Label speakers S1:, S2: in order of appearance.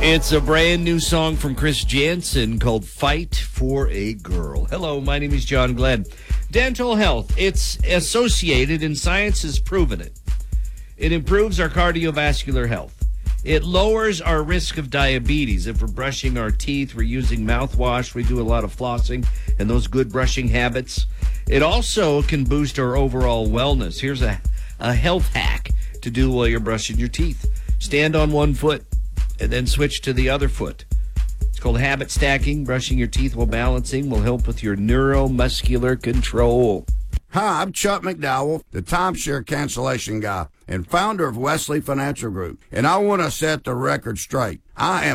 S1: It's a brand new song from Chris Jansen called Fight for a Girl. Hello, my name is John Glenn. Dental health, it's associated and science has proven it. It improves our cardiovascular health. It lowers our risk of diabetes. If we're brushing our teeth, we're using mouthwash, we do a lot of flossing and those good brushing habits. It also can boost our overall wellness. Here's a health hack to do while you're brushing your teeth. Stand on one foot and then switch to the other foot. It's called habit stacking. Brushing your teeth while balancing will help with your neuromuscular control.
S2: Hi, I'm Chuck McDowell, the timeshare cancellation guy and founder of Wesley Financial Group, and I want to set the record straight. I am